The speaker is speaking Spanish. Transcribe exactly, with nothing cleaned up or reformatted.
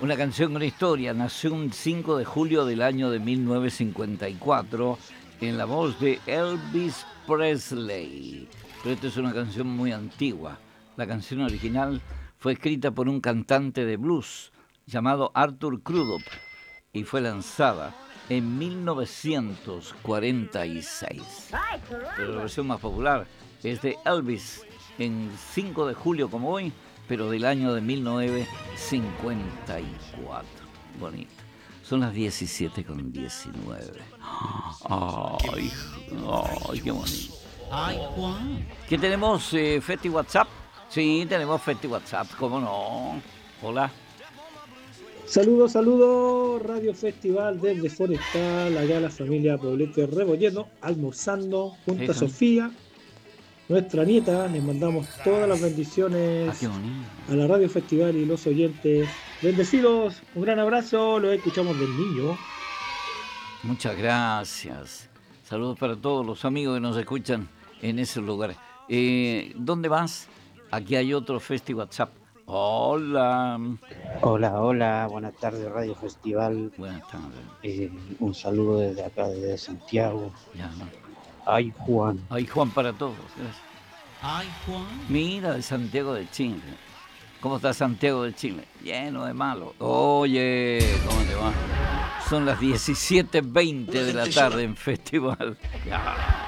Una canción con historia. Nació un cinco de julio del año de mil novecientos cincuenta y cuatro en la voz de Elvis Presley. Pero esta es una canción muy antigua. La canción original fue escrita por un cantante de blues llamado Arthur Crudup y fue lanzada en mil novecientos cuarenta y seis. Pero la versión más popular es de Elvis en cinco de julio como hoy, pero del año de mil novecientos cincuenta y cuatro. Bonito. Son las diecisiete con diecinueve. Ay, ay, qué bonito. Ay, Juan. ¿Qué tenemos, eh, Festi WhatsApp? Sí, tenemos Festi WhatsApp, ¿cómo no? Hola. Saludos, saludos, Radio Festival desde Forestal, allá la familia Poblete Rebolleno, almorzando junto a Sofía, nuestra nieta. Les mandamos todas las bendiciones Ah, qué bonito. a la Radio Festival y los oyentes. Bendecidos, un gran abrazo, los escuchamos del niño. Muchas gracias. Saludos para todos los amigos que nos escuchan en ese lugar. Eh, ¿Dónde vas? Aquí hay otro Festi WhatsApp. Hola. Hola, hola, buenas tardes Radio Festival. Buenas tardes. Eh, un saludo desde acá, desde Santiago. Ya, ¿no? Ay, Juan. Ay, Juan para todos. Gracias. Ay, Juan. Mira, de Santiago de Chile. ¿Cómo está Santiago de Chile? Lleno de malo. Oye, ¿cómo te va? Son las diecisiete veinte de la tarde en Festival. Ya.